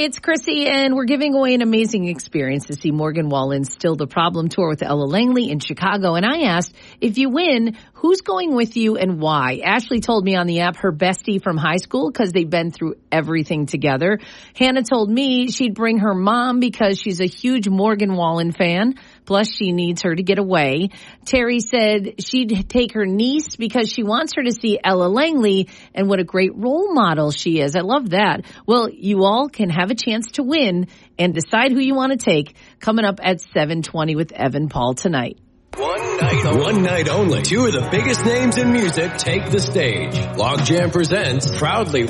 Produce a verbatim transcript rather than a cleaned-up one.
It's Chrissy, and we're giving away an amazing experience to see Morgan Wallen's Still the Problem tour with Ella Langley in Chicago. And I asked, if you win, who's going with you and why? Ashley told me on the app her bestie from high school because they've been through everything together. Hannah told me she'd bring her mom because she's a huge Morgan Wallen fan. Plus, she needs her to get away. Terry said she'd take her niece because she wants her to see Ella Langley, and what a great role model she is. I love that. Well, you all can have a chance to win and decide who you want to take coming up at seven twenty with Evan Paul tonight. One night only. One night only. Two of the biggest names in music take the stage. Logjam presents Proudly